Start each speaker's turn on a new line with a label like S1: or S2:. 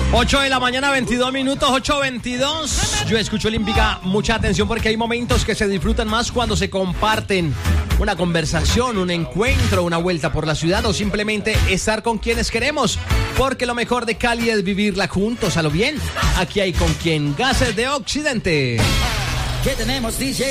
S1: 8 de la mañana, 22 minutos, 8:22. Yo escucho Olímpica, mucha atención porque hay momentos que se disfrutan más cuando se comparten una conversación, un encuentro, una vuelta por la ciudad o simplemente estar con quienes queremos. Porque lo mejor de Cali es vivirla juntos, a lo bien. Aquí hay con quien, Gases de Occidente.
S2: ¿Qué tenemos, DJ?